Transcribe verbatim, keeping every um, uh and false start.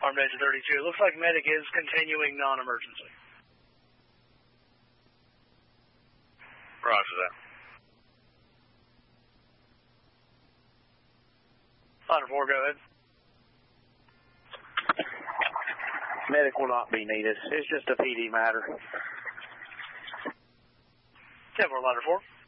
Armed Agent thirty-two. Looks like medic is continuing non-emergency. Roger that. Ladder four, go ahead. Medic will not be needed. It's just a P D matter. ten four, Ladder four.